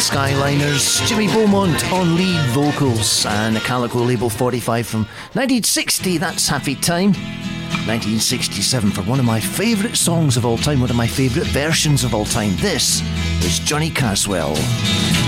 Skyliners, Jimmy Beaumont on lead vocals, and the Calico label 45 from 1960, that's Happy Time. 1967 for one of my favourite songs of all time, one of my favourite versions of all time. This is Johnny Caswell.